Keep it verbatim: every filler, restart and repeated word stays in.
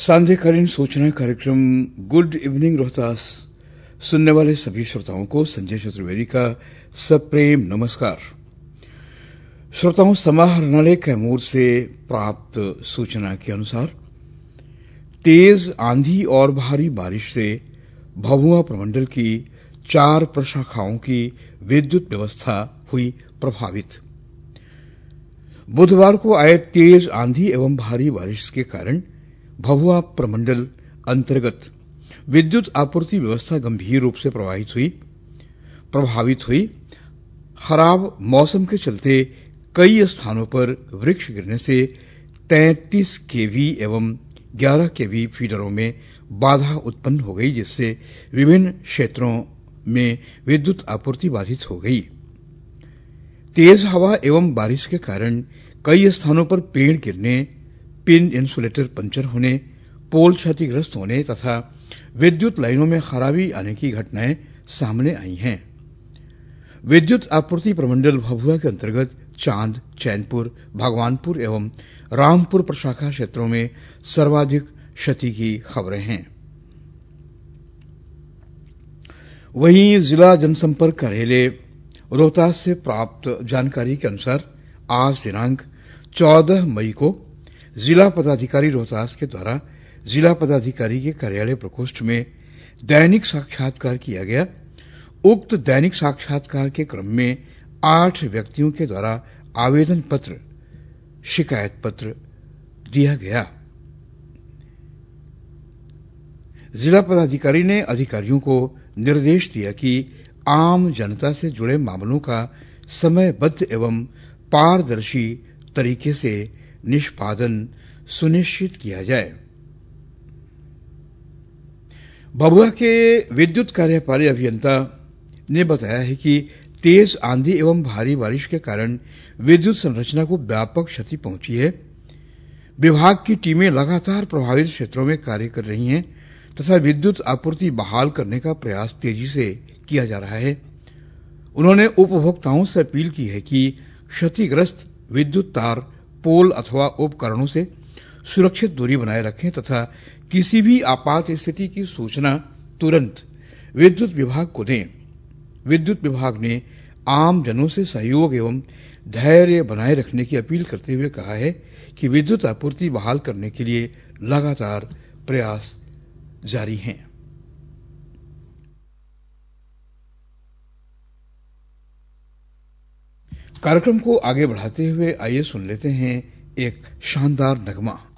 सांध्यकालीन सूचना कार्यक्रम good evening Rohtas सुनने वाले सभी श्रोताओं को संजय चतुर्वेदी का सप्रेम नमस्कार। श्रोताओं, समाहरणालय कैमूर से प्राप्त सूचना के अनुसार तेज आंधी और भारी बारिश से भभुआ प्रमंडल की चार प्रशाखाओं की विद्युत व्यवस्था हुई प्रभावित। बुधवार को आए तेज आंधी एवं भारी बारिश के कारण भभुआ प्रमंडल अंतर्गत विद्युत आपूर्ति व्यवस्था गंभीर रूप से प्रभावित हुई प्रभावित हुई खराब मौसम के चलते कई स्थानों पर वृक्ष गिरने से तैंतीस केवी एवं ग्यारह केवी फीडरों में बाधा उत्पन्न हो गई, जिससे विभिन्न क्षेत्रों में विद्युत आपूर्ति बाधित हो गई। तेज हवा एवं बारिश के कारण कई स्थानों पर पेड़ गिरने, पिन इंसुलेटर पंचर होने, पोल क्षतिग्रस्त होने तथा विद्युत लाइनों में खराबी आने की घटनाएं सामने आई हैं। विद्युत आपूर्ति प्रमंडल भभुआ के अंतर्गत चांद, चैनपुर, भगवानपुर एवं रामपुर प्रशाखा क्षेत्रों में सर्वाधिक क्षति की खबरें हैं। वहीं जिला जनसंपर्क कार्यालय रोहतास से प्राप्त जानकारी के अनुसार आज दिनांक चौदह मई को जिला पदाधिकारी रोहतास के द्वारा जिला पदाधिकारी के कार्यालय प्रकोष्ठ में दैनिक साक्षात्कार किया गया। उक्त दैनिक साक्षात्कार के क्रम में आठ व्यक्तियों के द्वारा आवेदन पत्र, शिकायत पत्र दिया गया। जिला पदाधिकारी ने अधिकारियों को निर्देश दिया कि आम जनता से जुड़े मामलों का समयबद्ध एवं पारदर्शी तरीके से निष्पादन सुनिश्चित किया जाए। भभुआ के विद्युत कार्यपाली अभियंता ने बताया है कि तेज आंधी एवं भारी बारिश के कारण विद्युत संरचना को व्यापक क्षति पहुंची है। विभाग की टीमें लगातार प्रभावित क्षेत्रों में कार्य कर रही हैं तथा विद्युत आपूर्ति बहाल करने का प्रयास तेजी से किया जा रहा है। उन्होंने उपभोक्ताओं से अपील की है कि क्षतिग्रस्त विद्युत तार, पोल अथवा उपकरणों से सुरक्षित दूरी बनाए रखें तथा किसी भी आपात स्थिति की सूचना तुरंत विद्युत विभाग को दें। विद्युत विभाग ने आम जनों से सहयोग एवं धैर्य बनाए रखने की अपील करते हुए कहा है कि विद्युत आपूर्ति बहाल करने के लिए लगातार प्रयास जारी हैं। कार्यक्रम को आगे बढ़ाते हुए आइए सुन लेते हैं एक शानदार नगमा।